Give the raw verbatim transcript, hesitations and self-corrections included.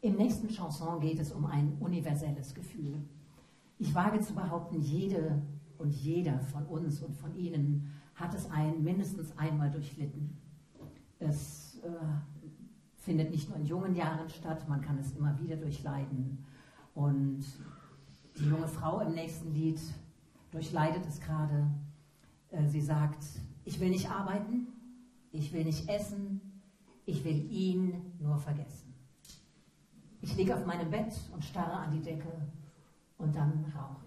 Im nächsten Chanson geht es um ein universelles Gefühl. Ich wage zu behaupten, jede und jeder von uns und von Ihnen hat es ein, mindestens einmal durchlitten. Es äh, findet nicht nur in jungen Jahren statt, man kann es immer wieder durchleiden. Und die junge Frau im nächsten Lied durchleidet es gerade. Äh, sie sagt, ich will nicht arbeiten, ich will nicht essen, ich will ihn nur vergessen. Ich liege auf meinem Bett und starre an die Decke und dann rauche